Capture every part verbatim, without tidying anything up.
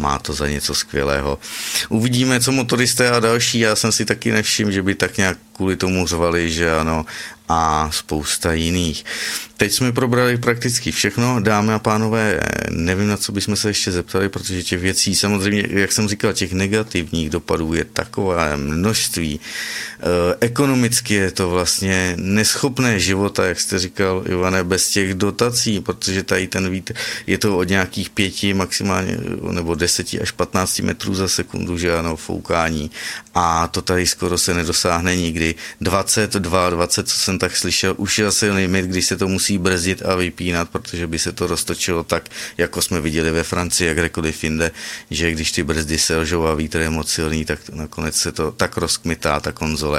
má to za něco skvělého. Uvidíme, co motoristé a další, já jsem si taky nevšiml, že by tak nějak kvůli tomu řvali, že ano, a spousta jiných. Teď jsme probrali prakticky všechno, dámy a pánové, nevím, na co bychom se ještě zeptali, protože těch věcí, samozřejmě, jak jsem říkal, těch negativních dopadů je takové množství. Ekonomicky je to vlastně neschopné života, jak jste říkal, Ivane, bez těch dotací, protože tady ten vítr je to od nějakých pěti, maximálně, nebo deseti až patnácti metrů za sekundu, že ano, foukání. A to tady skoro se nedosáhne nikdy. dvacet dva, dvacet, co jsem tak slyšel, už je asi limit, když se to musí brzdit a vypínat, protože by se to roztočilo tak, jako jsme viděli ve Francii, jak kdekoliv jinde, že když ty brzdy selžou a vítr je moc silný, tak nakonec se to tak rozkmitá, ta konzole,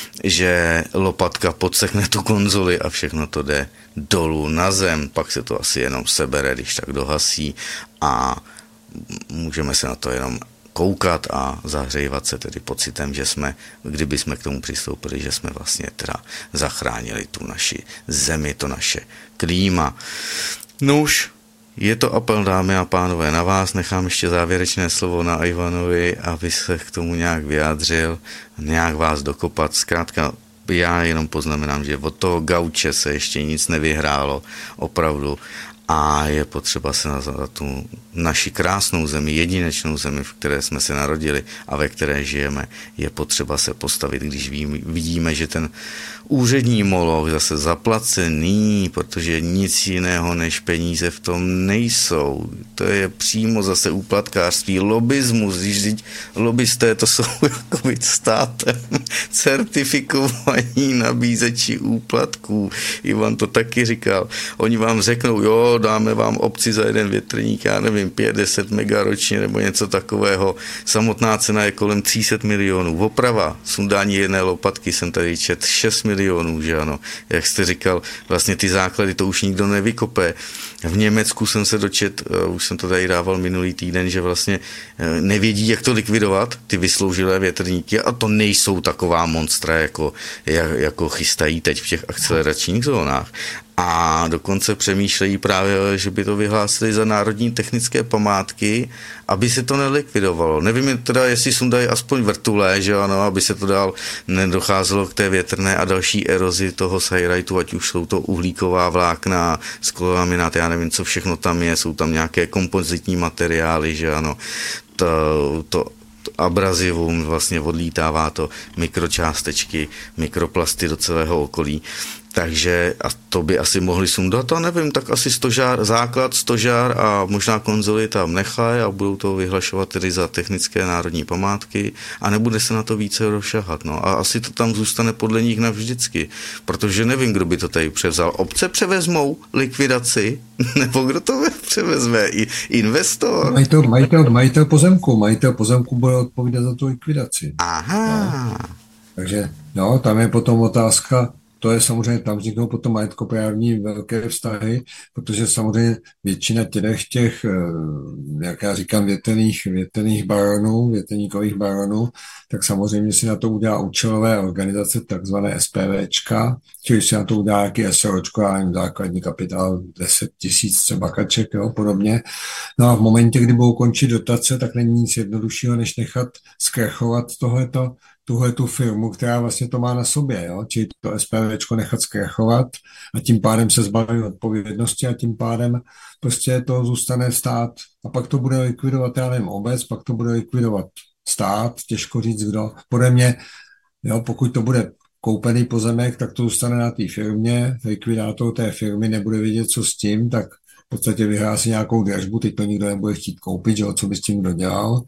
že lopatka podsekne tu konzoli a všechno to jde dolů na zem, pak se to asi jenom sebere, když tak dohasí a můžeme se na to jenom koukat a zahřejvat se tedy pocitem, že jsme, kdyby jsme k tomu přistoupili, že jsme vlastně teda zachránili tu naši zemi, to naše klíma. No už je to apel, dámy a pánové, na vás, nechám ještě závěrečné slovo na Ivanovi, aby se k tomu nějak vyjádřil, nějak vás dokopat, zkrátka já jenom poznamenám, že od toho gauče se ještě nic nevyhrálo, opravdu, a je potřeba se na tu naši krásnou zemi, jedinečnou zemi, v které jsme se narodili a ve které žijeme, je potřeba se postavit, když vidíme, že ten úřední moloch zase zaplacený, protože nic jiného než peníze v tom nejsou. To je přímo zase úplatkářství, lobismus, když lobbysté to jsou jako být státem certifikovaní nabízeči úplatků. Ivan to taky říkal. Oni vám řeknou, jo, dáme vám obci za jeden větrník, já nevím, pět deset mega ročně nebo něco takového. Samotná cena je kolem tři sta milionů. Oprava, sundání jedné lopatky jsem tady čet šest milionů, že ano. Jak jste říkal, vlastně ty základy to už nikdo nevykope. V Německu jsem se dočet, už jsem to tady dával minulý týden, že vlastně nevědí, jak to likvidovat, ty vysloužilé větrníky, a to nejsou taková monstra, jako, jako chystají teď v těch akceleračních zónách. A dokonce přemýšlejí právě, že by to vyhlásili za národní technické památky, aby se to nelikvidovalo. Nevím teda, jestli sundají aspoň vrtulé, že ano, aby se to dál nedocházelo k té větrné a další erozi toho sajrajtu, ať už jsou to uhlíková vlákna, sklolaminát, já nevím, co všechno tam je, jsou tam nějaké kompozitní materiály, že ano, to, to abrazivum vlastně odlítává to mikročástečky, mikroplasty do celého okolí. Takže a to by asi mohli sundat, a nevím, tak asi stožár, základ, stožár a možná konzoli tam nechají a budou to vyhlašovat tedy za technické národní památky a nebude se na to více rozšahat. No. A asi to tam zůstane podle nich navždycky, protože nevím, kdo by to tady převzal. Obce převezmou likvidaci, nebo kdo to převezme? I investor? Majitel, majitel, majitel pozemku, majitel pozemku bude odpovídat za tu likvidaci. Aha. No. Takže no, tam je potom otázka. To je samozřejmě, tam vzniknou potom majetkoprávní velké vztahy, protože samozřejmě většina těch, těch, jak já říkám, větrných, větrných baronů, větrníkových baronů, tak samozřejmě si na to udělá účelové organizace, takzvané SPVčka, čili si na to udělá nějaký SROčko, já nevím, základní kapitál deset tisíc třeba kaček, jo, podobně. No a v momentě, kdy budou končit dotace, tak není nic jednoduššího, než nechat zkrachovat tohleto, tuhle tu firmu, která vlastně to má na sobě, jo? Čili to SPVčko nechat zkrachovat a tím pádem se zbaví odpovědnosti a tím pádem prostě to zůstane stát a pak to bude likvidovat, já nevím, obec, pak to bude likvidovat stát, těžko říct kdo. Podle mě, jo, pokud to bude koupený pozemek, tak to zůstane na té firmě, likvidátor té firmy nebude vědět, co s tím, tak v podstatě vyhlásí nějakou dražbu, teď to nikdo nebude chtít koupit, že jo, co by s tím kdo dělal.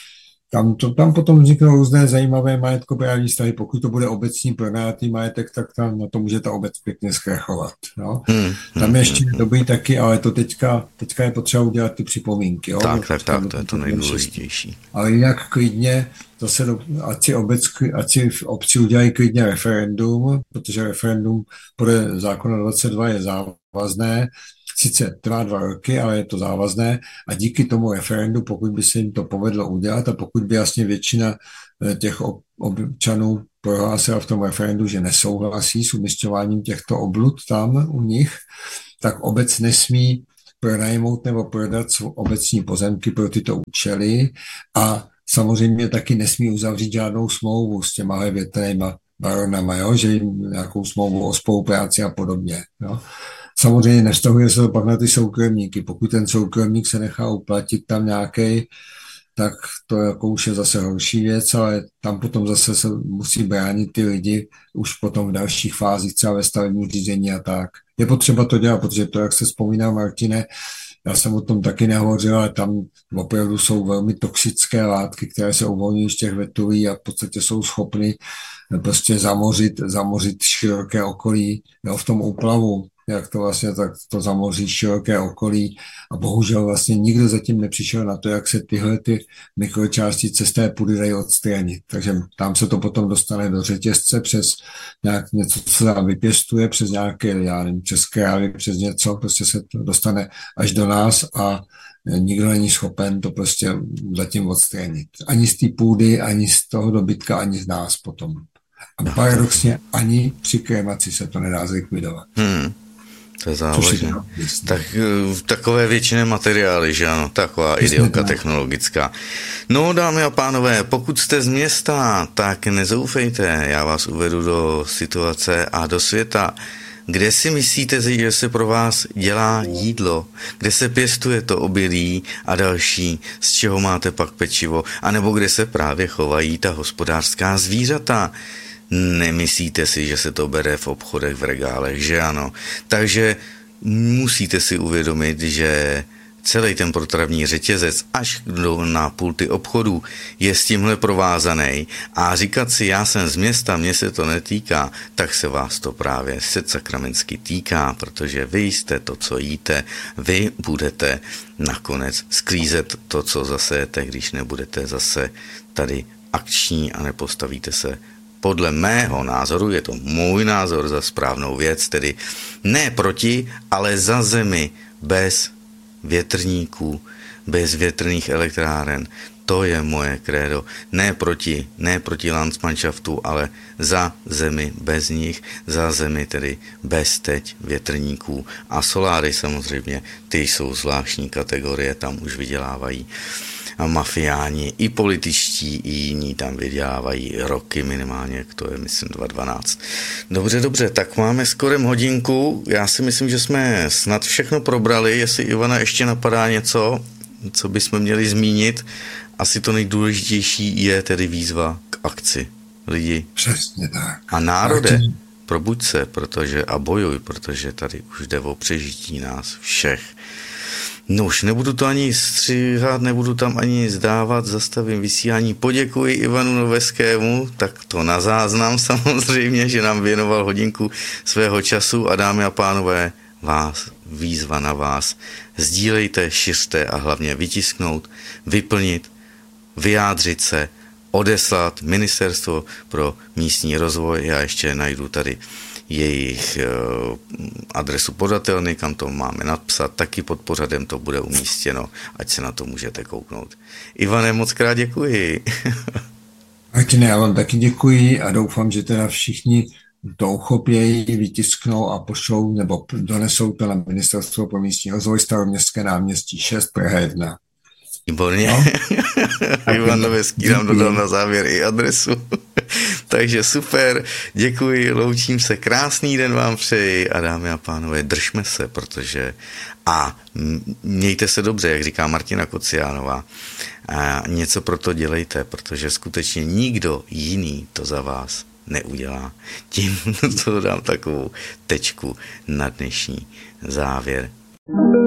Tam, to, tam potom vzniknou různé zajímavé majetkoprávní vztahy. Pokud to bude obecní pronajatý majetek, tak tam na to může ta obec pěkně zkrachovat. No? Hmm, tam je ještě hmm, dobrý taky, ale to teďka, teďka je potřeba udělat ty připomínky. Jo? Tak, tak, tak, to je to nejdůležitější. Ale jinak klidně, zase do, ať, si obec, ať si v obci udělají klidně referendum, protože referendum podle zákona dvacet dva je závazné, sice trvá dva roky, ale je to závazné a díky tomu referendu, pokud by se jim to povedlo udělat a pokud by jasně většina těch občanů prohlásila v tom referendu, že nesouhlasí s umisťováním těchto oblud tam u nich, tak obec nesmí pronajmout nebo prodat obecní pozemky pro tyto účely a samozřejmě taky nesmí uzavřít žádnou smlouvu s těma větrnýma baronama, jo? Že jim nějakou smlouvu o spolupráci a podobně. Jo? Samozřejmě nevztahuje se to pak na ty soukromníky. Pokud ten soukromník se nechá uplatit tam nějaký, tak to jako už je zase horší věc, ale tam potom zase se musí bránit ty lidi už potom v dalších fázích, třeba ve stavebním řízení a tak. Je potřeba to dělat, protože to, jak se vzpomíná Martine, já jsem o tom taky nehovořil, ale tam opravdu jsou velmi toxické látky, které se uvolňují z těch vetulí a v podstatě jsou schopny prostě zamořit, zamořit široké okolí, jo, v tom úplavu, jak to vlastně tak to zamoří široké okolí a bohužel vlastně nikdo zatím nepřišel na to, jak se tyhle ty mikročástice z té půdy dají odstranit. Takže tam se to potom dostane do řetězce přes nějak něco, co se tam vypěstuje, přes nějaké, já nevím, přes krávy, přes něco, prostě se to dostane až do nás a nikdo není schopen to prostě zatím odstranit. Ani z té půdy, ani z toho dobytka, ani z nás potom. A paradoxně ani při kremaci se to nedá zlikvidovat. Hmm. To je závažné. Tak takové většiné materiály, že ano, taková idiota technologická. No, dámy a pánové, pokud jste z města, tak nezoufejte, já vás uvedu do situace a do světa, kde si myslíte, že se pro vás dělá jídlo, kde se pěstuje to obilí a další, z čeho máte pak pečivo, anebo kde se právě chovají ta hospodářská zvířata. Nemyslíte si, že se to bere v obchodech, v regálech, že ano. Takže musíte si uvědomit, že celý ten potravní řetězec až na pulty obchodů je s tímhle provázaný a říkat si, já jsem z města, mě se to netýká, tak se vás to právě sakramentsky týká, protože vy jste to, co jíte, vy budete nakonec sklízet to, co zasejete, když nebudete zase tady akční a nepostavíte se podle mého názoru, je to můj názor, za správnou věc, tedy ne proti, ale za zemi bez větrníků, bez větrných elektráren. To je moje krédo. Ne proti, ne proti Landsmannschaftu, ale za zemi bez nich, za zemi tedy bez teď větrníků. A soláry samozřejmě, ty jsou zvláštní kategorie, tam už vydělávají a mafiáni, i političtí, i jiní tam vydělávají roky minimálně, to je myslím dva tisíce dvanáct. Dobře, dobře, tak máme skoro hodinku, já si myslím, že jsme snad všechno probrali, jestli Ivana ještě napadá něco, co bychom měli zmínit, asi to nejdůležitější je tedy výzva k akci. Lidi. Přesně tak. A národe, probuď se, protože a bojuj, protože tady už jde o přežití nás všech. No už nebudu to ani stříhat, nebudu tam ani zdávat, zastavím vysílání. Poděkuji Ivanu Noveskému, tak to na záznam samozřejmě, že nám věnoval hodinku svého času a dámy a pánové, vás, výzva na vás. Sdílejte, šiřte a hlavně vytisknout, vyplnit, vyjádřit se, odeslat Ministerstvo pro místní rozvoj. Já ještě najdu tady jejich adresu podatelny, kam to máme napsat, taky pod pořadem to bude umístěno, ať se na to můžete kouknout. Ivane, moc krát děkuji. Martine, já vám taky děkuji a doufám, že teda všichni to uchopějí, vytisknou a pošlou nebo donesou to na Ministerstvo pro místní rozvoj, Staroměstské náměstí šest, Praha jedna. Výborně. No? Ivan Noveský nám dodal na závěr i adresu. Takže super, děkuji, loučím se, krásný den vám přeji a dámy a pánové, držme se, protože a mějte se dobře, jak říká Martina Kociánová. A něco pro to dělejte, protože skutečně nikdo jiný to za vás neudělá. Tím to dám takovou tečku na dnešní závěr.